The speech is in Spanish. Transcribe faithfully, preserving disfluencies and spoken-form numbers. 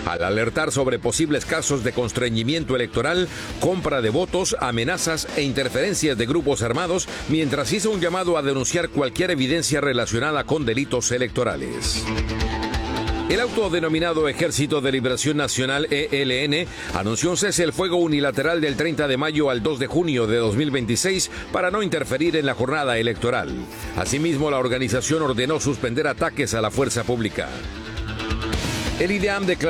al alertar sobre posibles casos de constreñimiento electoral, compra de votos, amenazas e interferencias de grupos armados, mientras hizo un llamado a denunciar cualquier evidencia relacionada con delitos electorales. El autodenominado Ejército de Liberación Nacional, E L N, anunció un cese el fuego unilateral del treinta de mayo al dos de junio de dos mil veintiséis para no interferir en la jornada electoral. Asimismo, la organización ordenó suspender ataques a la fuerza pública. El IDEAM declaró